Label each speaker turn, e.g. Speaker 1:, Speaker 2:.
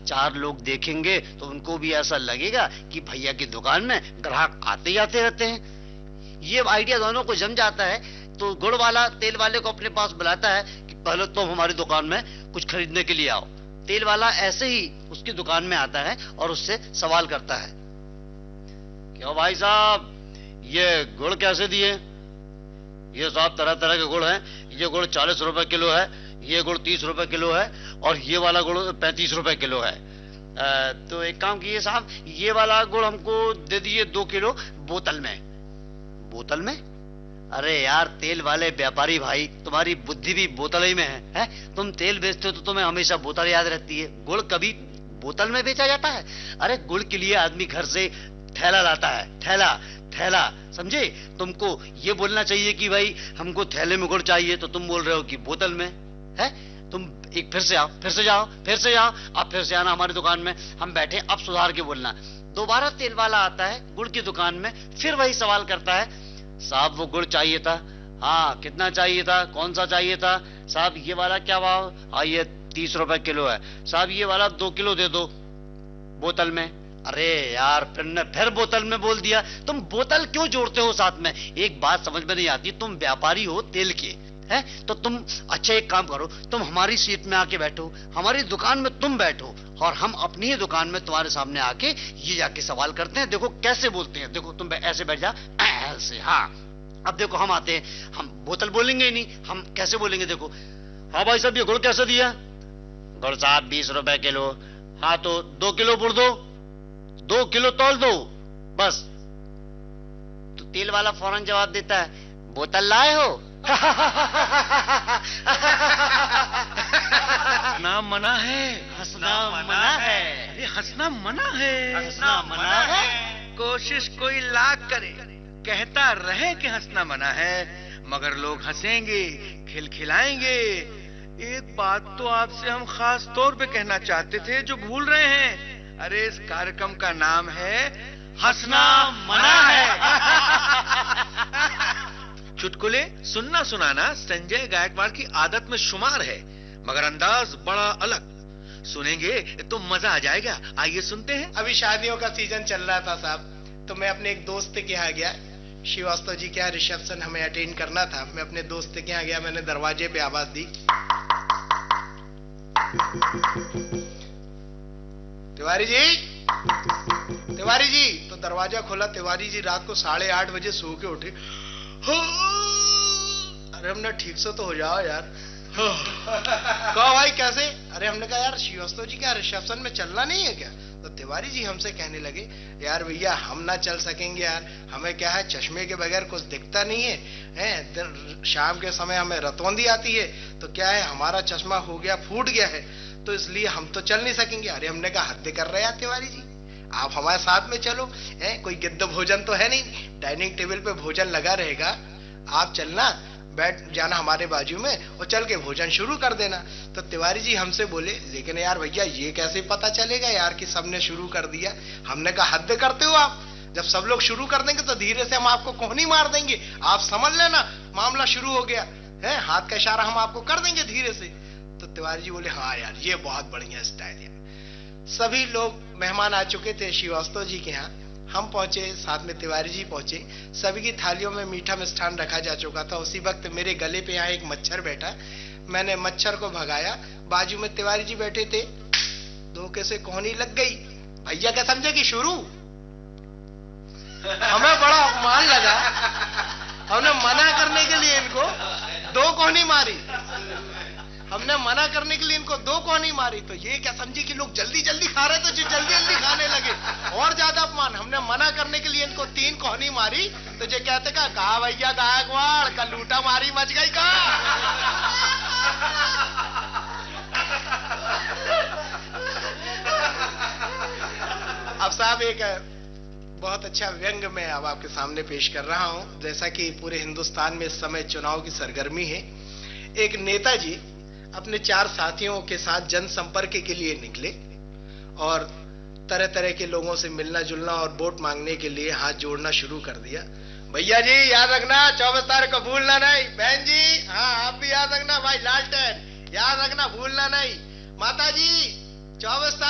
Speaker 1: चार लोग देखेंगे तो उनको भी ऐसा लगेगा कि भैया की दुकान में ग्राहक आते ही आते रहते हैं। ये आइडिया दोनों को जम जाता है तो गुड़ वाला तेल वाले को अपने पास बुलाता है कि पहले तुम हमारी दुकान में कुछ खरीदने के लिए आओ। तेल वाला ऐसे ही उसकी दुकान में आता है और उससे सवाल करता है, क्यों भाई साहब ये गुड़ कैसे दिए? ये साहब तरह तरह के गुड़ हैं, ये गुड़ 40 रुपए किलो है, ये गुड़ 30 रुपए किलो है और ये वाला गुड़ 35 रुपए किलो है। तो एक काम कीजिए साहब, ये वाला गुड़ हमको दे दीजिए 2 किलो बोतल में। बोतल में? अरे यार तेल वाले व्यापारी भाई, तुम्हारी बुद्धि भी बोतल ही में है? तुम तेल बेचते हो तो तुम्हें हमेशा बोतल याद रहती है, गुड़ कभी बोतल में बेचा जाता है? अरे गुड़ के लिए आदमी घर से थैला लाता है, थैला थैला, समझे? तुमको ये बोलना चाहिए कि भाई हमको थैले में गुड़ चाहिए, तो तुम बोल रहे हो कि बोतल में है। तुम एक फिर से आओ, फिर से जाओ, फिर से जाओ, अब फिर से आना हमारी दुकान में, हम बैठे, अब सुधार के बोलना। दोबारा तेल वाला आता है गुड़ की दुकान में, फिर वही सवाल करता है, साहब वो गुड़ चाहिए था। हाँ कितना चाहिए था? कौन सा चाहिए था? साहब ये वाला क्या भाव? हाँ ये 30 रुपए किलो है। साहब ये वाला 2 किलो दे दो बोतल में। अरे यार फिर बोतल में बोल दिया। तुम बोतल क्यों जोड़ते हो साथ में? एक बात समझ में नहीं आती, तुम व्यापारी हो तेल के, है तो तुम अच्छा एक काम करो, तुम हमारी सीट में आके बैठो, हमारी दुकान में तुम बैठो और हम अपनी ही दुकान में तुम्हारे सामने आके ये जाके सवाल करते हैं। देखो कैसे बोलते हैं, देखो तुम ऐसे बैठ जा, ऐसे। हाँ अब देखो हम आते हैं, हम बोतल बोलेंगे ही नहीं, हम कैसे बोलेंगे? देखो, हाँ भाई साहब ये गुड़ कैसे दिया? गुड़ साहब 20 रुपए किलो। हाँ तो 2 किलो गुड़ दो, 2 किलो तौल दो बस। तो तेल वाला फौरन जवाब देता है, बोतल लाए हो?
Speaker 2: हंसना मना है,
Speaker 1: हंसना मना है।
Speaker 2: अरे हंसना मना है,
Speaker 1: हंसना मना है।
Speaker 2: कोशिश कोई लाख करे, कहता रहे कि हंसना मना है, मगर लोग हंसेंगे, खिलखिलाएंगे। एक बात तो आपसे हम खास तौर पे कहना चाहते थे जो भूल रहे हैं। अरे इस कार्यक्रम का नाम है हंसना मना है। चुटकुले सुनना सुनाना संजय गायकवाड़ की आदत में शुमार है, मगर अंदाज बड़ा अलग। सुनेंगे तो मजा आ जाएगा। आइए सुनते हैं।
Speaker 3: अभी शादियों का सीजन चल रहा था साहब, तो मैं अपने एक दोस्त के यहाँ गया, श्रीवास्तव जी के यहाँ रिसेप्शन हमें अटेंड करना था। मैं अपने दोस्त के यहाँ गया, मैंने दरवाजे पे आवाज दी, तिवारी जी, तिवारी जी। तो दरवाजा खोला, तिवारी जी रात को 8:30 बजे सो के उठे। अरे हमने ठीक से तो हो जाओ यार। कहो भाई कैसे? अरे हमने कहा यार श्रीवास्तव जी क्या रिसेप्शन में चलना नहीं है क्या? तो तिवारी जी हमसे कहने लगे, यार भैया हम ना चल सकेंगे यार, हमें क्या है चश्मे के बगैर कुछ दिखता नहीं है, हैं? शाम के समय हमें रतौंधी आती है, तो क्या है हमारा चश्मा हो गया, फूट गया है, तो इसलिए हम तो चल नहीं सकेंगे। अरे हमने कहा हद कर रहे हैं तिवारी जी, आप हमारे साथ में चलो, है कोई गिद्ध भोजन तो है नहीं, डाइनिंग टेबल पे भोजन लगा रहेगा, आप चलना, बैठ जाना हमारे बाजू में और चल के भोजन शुरू कर देना। तो तिवारी जी हमसे बोले, लेकिन यार भैया ये कैसे पता चलेगा यार कि सबने शुरू कर दिया? हमने कहा हद करते हो आप, जब सब लोग शुरू कर देंगे तो धीरे से हम आपको कोहनी मार देंगे, आप समझ लेना मामला शुरू हो गया है, हाथ का इशारा हम आपको कर देंगे धीरे से। तो तिवारी जी बोले, हाँ यार ये बहुत बढ़िया स्टाइल है। सभी लोग मेहमान आ चुके थे श्रीवास्तव जी के यहाँ, हम पहुंचे, साथ में तिवारी जी पहुंचे, सभी की थालियों में मीठा मिष्ठान रखा जा चुका था। उसी वक्त मेरे गले पे यहाँ एक मच्छर बैठा, मैंने मच्छर को भगाया, बाजू में तिवारी जी बैठे थे, धोखे से कोहनी लग गई। भैया क्या समझे कि शुरू? हमें बड़ा अपमान लगा, हमने मना करने के लिए इनको 2 कोहनी मारी, हमने मना करने के लिए इनको 2 कोहनी मारी। तो ये क्या समझी कि लोग जल्दी जल्दी खा रहे, तो जो जल्दी जल्दी खाने लगे, और ज्यादा अपमान। हमने मना करने के लिए इनको 3 कोहनी मारी, तो जो कहते कहा भैया गायकवाड़ का लूटा मारी मच गई का। अब साहब एक बहुत अच्छा व्यंग मैं अब आपके सामने पेश कर रहा हूं। जैसा कि पूरे हिंदुस्तान में इस समय चुनाव की सरगर्मी है, एक नेताजी अपने 4 साथियों के साथ जनसंपर्क के लिए निकले और तरह तरह के लोगों से मिलना जुलना और वोट मांगने के लिए हाथ जोड़ना शुरू कर दिया। भैया जी याद रखना 24 तारीख को भूलना नहीं, बहन जी हाँ आप भी याद रखना, भाई लालटेन याद रखना भूलना नहीं, माता जी 24